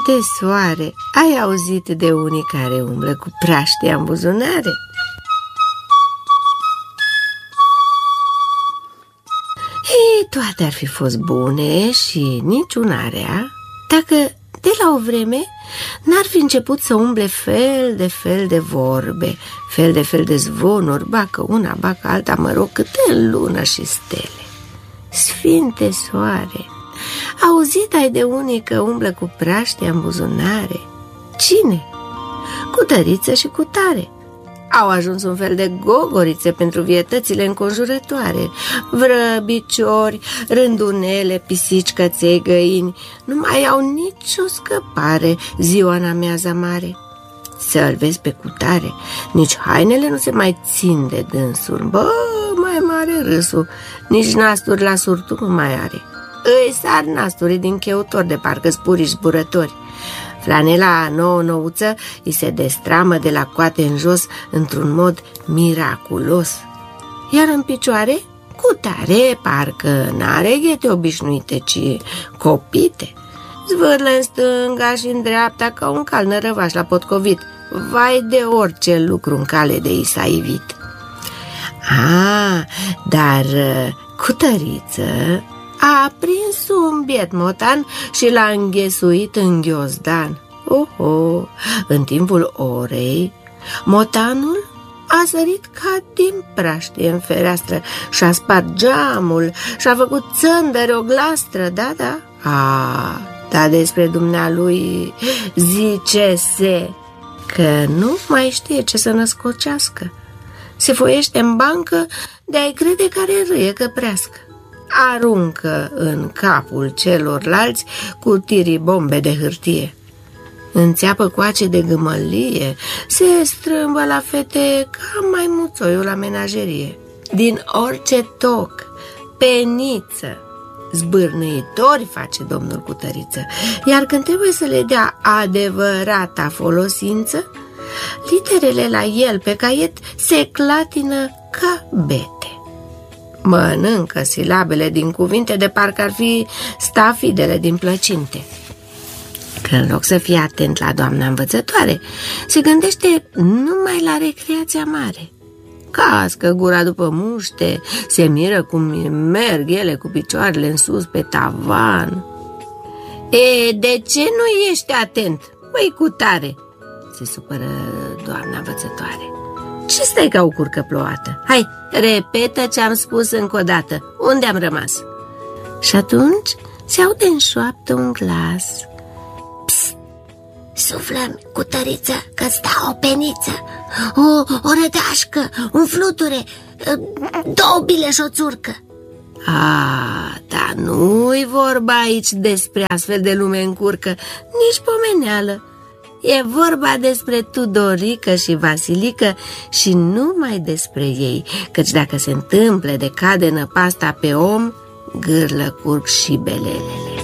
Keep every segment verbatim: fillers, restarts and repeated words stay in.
Sfinte soare, ai auzit de unii care umblă cu praștia în buzunare? Ei, toate ar fi fost bune și niciuna rea dacă de la o vreme n-ar fi început să umble fel de fel de vorbe, fel de fel de zvonuri, bacă una, bacă alta, mă rog, câte lună și stele. Sfinte soare, auzit ai de unii că umblă cu praștia în buzunare? Cine? Cutăriță și Cutare. Au ajuns un fel de gogorițe pentru vietățile înconjurătoare. Vrăbiciori, rândunele, pisici, căței, găini nu mai au nicio scăpare ziua în amiaza mare. Să-l vezi pe Cutare, nici hainele nu se mai țin de dânsul. Bă, mai mare râsul, nici nasturi la surtug nu mai are. Îi sar nasturii din cheutor de parcă spuriși zburători. Flanela nouă-nouță îi se destramă de la coate în jos într-un mod miraculos. Iar în picioare, Cutare parcă n-are ghete obișnuite, ci copite. Zvârlă în stânga și în dreapta ca un cal nărăvaș la potcovit. Vai de orice lucru în cale de i s-a ivit. Ah, dar Cutăriță a prins un biet motan și l-a înghesuit în ghiozdan. Oho, în timpul orei, motanul a sărit ca din praștie în fereastră și-a spart geamul și-a făcut țândări o glastră, da, da. A, dar despre dumnealui zice-se că nu mai știe ce să născocească. Se foiește în bancă de a-i crede care râie căprească. Aruncă în capul celorlalți cu tirii bombe de hârtie. Înțeapă coace de gâmălie, se strâmbă la fete ca maimuțoiul la menagerie. Din orice toc, peniță, zbârnăitori face domnul Cutăriță, iar când trebuie să le dea adevărata folosință, literele la el pe caiet se clatină ca bete. Mănâncă silabele din cuvinte de parcă ar fi stafidele din plăcinte. Că în loc să fie atent la doamna învățătoare, se gândește numai la recreația mare. Cască gura după muște, se miră cum merg ele cu picioarele în sus pe tavan. E, de ce nu ești atent, băi Cutare? Se supără doamna învățătoare. Ce stai ca o curcă plouată? Hai, repetă ce am spus încă o dată. Unde am rămas? Și atunci se aude în șoaptă un glas. Psst! Suflă-mi, Cutăriță, că-ți dau o peniță, o, o rădașcă, un fluture, două bile și o țurcă. Ah, dar nu-i vorba aici despre astfel de lume în curcă, nici pomeneală. E vorba despre Tudorică și Vasilică și numai despre ei, căci dacă se întâmplă de cade năpasta pe om, gârlă curg și belelele.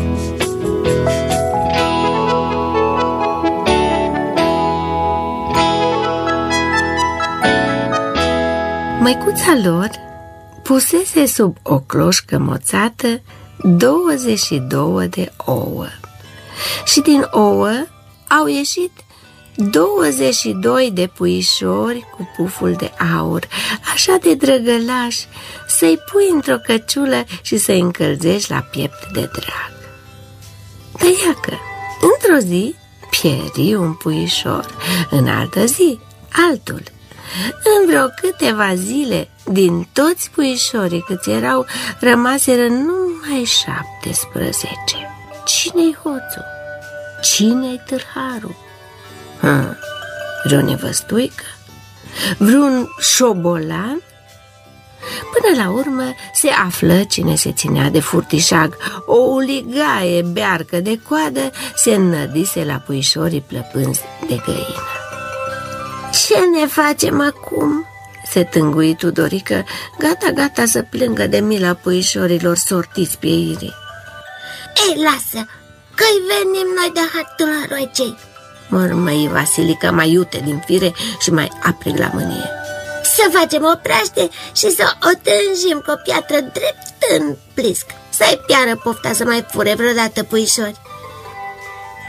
Măicuța lor pusese sub o cloșcă moțată douăzeci și două de ouă și din ouă au ieșit douăzeci și doi de puișori cu puful de aur, așa de drăgălași, să-i pui într-o căciulă și să-i încălzești la piept de drag. Dar iacă, într-o zi pieri un puișor, în altă zi altul. În vreo câteva zile, din toți puișorii câți erau, rămaseră numai șaptesprezece. Cine-i hoțul? Cine-i târharul? Ha, vreo nevăstuică? Vreun șobolan? Până la urmă se află cine se ținea de furtișag. O uligaie bearcă de coadă se înnădise la puișorii plăpânzi de găină. Ce ne facem acum? Se tângui Tudorică, gata-gata să plângă de mila puișorilor sortiți pieirii. Ei, lasă, că-i venim noi de hatul la roicei, mormăi Vasilică mai iute din fire și mai aprig la mânie. Să facem o praște și să o tânjim cu o piatră drept în plisc, să-i piară pofta să mai fure vreodată puișori.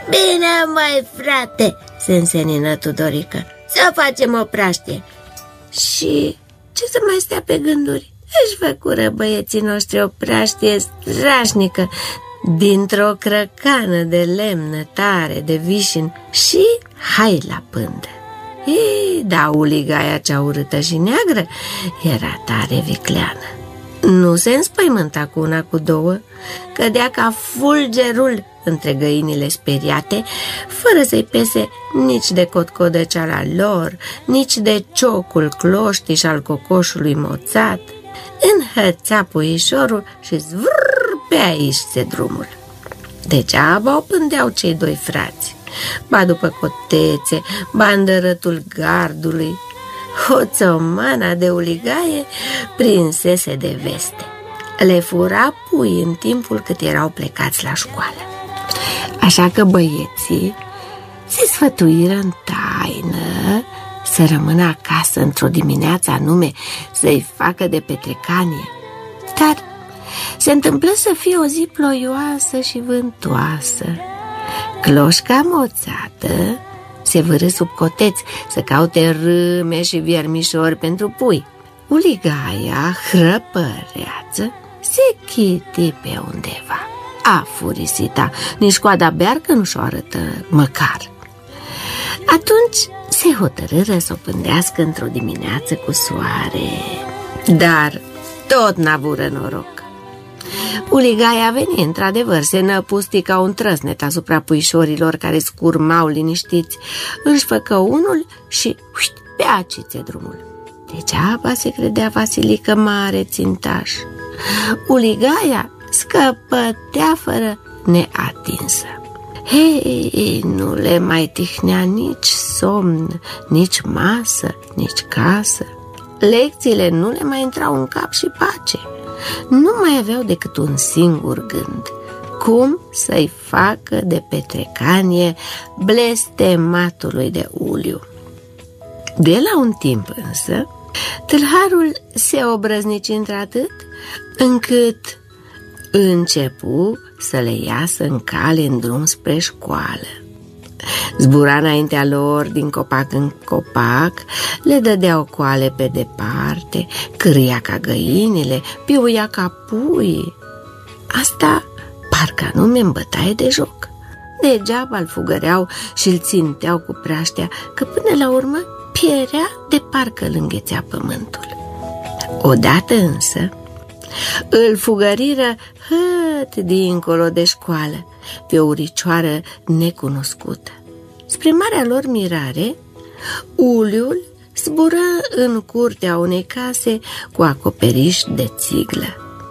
Bine, măi, frate, se însenină Tudorică, să facem o praștie. Și ce să mai stea pe gânduri? Își făcură băieții noștri o praștie strașnică dintr-o crăcană de lemnă tare, de vișin, și hai la pândă. Ei, da, uligaia cea urâtă și neagră era tare vicleană. Nu se înspăimânta cu una, cu două, cădea ca fulgerul între găinile speriate, fără să-i pese nici de cotcodăceala lor, nici de ciocul cloștiș al cocoșului moțat. Înhăța puișorul și zvârr, pe aici se drumul. Degeaba o pândeau cei doi frați, ba după cotețe, ba în dărătul gardului. Hoțomana de uligaie prinsese de veste. Le fura pui în timpul cât erau plecați la școală. Așa că băieții se sfătuiră în taină să rămână acasă într-o dimineață anume, să-i facă de petrecanie. Dar se întâmplă să fie o zi ploioasă și vântoasă. Cloșca moțată se vârâ sub coteț să caute râme și viermișori pentru pui. Uligaia, hrăpăreață, se chiti pe undeva. A, furisita, nici coada bearcă nu și-o arătă măcar. Atunci se hotărâră să o pândească într-o dimineață cu soare, dar tot n-avură noroc. Uligaia veni, într-adevăr, se năpusti ca un trăsnet asupra puișorilor care scurmau liniștiți. Își făcă unul și ușt, pe acițe drumul. Degeaba se credea Vasilică mare țintaș. Uligaia scăpătea fără neatinsă. Hei, nu le mai tihnea nici somn, nici masă, nici casă. Lecțiile nu le mai intrau în cap și pace. Nu mai aveau decât un singur gând: cum să-i facă de petrecanie blestematului de Uliu. De la un timp însă, tâlharul se obrăznici într-atât încât începu să le iasă în cale în drum spre școală. Zbura înaintea lor din copac în copac, le dădea o coale pe departe, cârâia ca găinile, piuia ca pui. Asta parcă anume în bătaie de joc. Degeaba îl fugăreau și îl ținteau cu praștea, că până la urmă pierea de parcă îl înghețea pământul. Odată însă îl fugăriră hăt dincolo de școală, pe o uricioară necunoscută. Spre marea lor mirare, Uliul zbură în curtea unei case cu acoperiș de țiglă.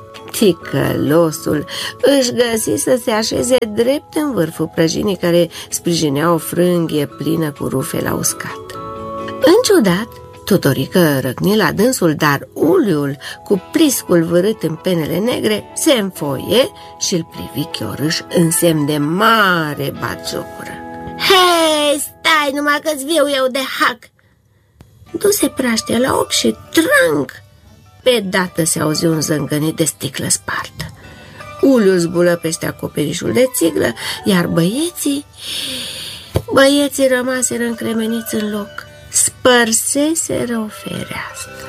Ticălosul își găsi să se așeze drept în vârful prăjinii care sprijinea o frânghie plină cu rufe la uscat. Înciudat, Tudorică răcni la dânsul, dar Uliul, cu pliscul vârât în penele negre, se înfoie și îl privi chiorâș în semn de mare batjocură. Hei, stai numai că-ți viu eu de hac! Du-se praștea la ochi și trânc! Pe dată se auzi un zângănit de sticlă spartă. Uliul zbulă peste acoperișul de țiglă, iar băieții, băieții rămaseră încremeniți în loc. Spărseseră o fereastră.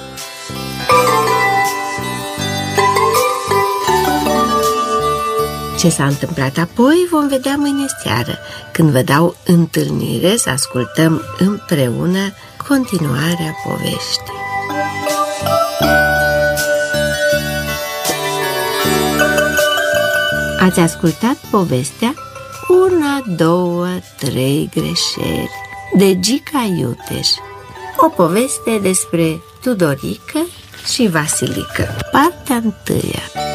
Ce s-a întâmplat apoi vom vedea mâine seară, când vă dau întâlnire să ascultăm împreună continuarea poveștii. Ați ascultat povestea Una, două, trei greșeli de Gica Iuteș, o poveste despre Tudorică și Vasilică, partea întâia.